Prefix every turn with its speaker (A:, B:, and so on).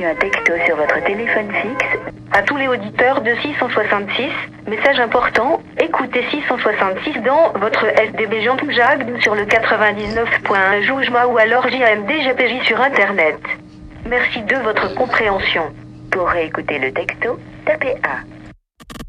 A: un texto sur votre téléphone fixe.
B: À tous les auditeurs de 666, message important, écoutez 666 dans votre SDB Jean Jacques sur le 99.1 Joujma ou alors JAMD sur Internet. Merci de votre compréhension.
A: Pour réécouter le texto, tapez 1.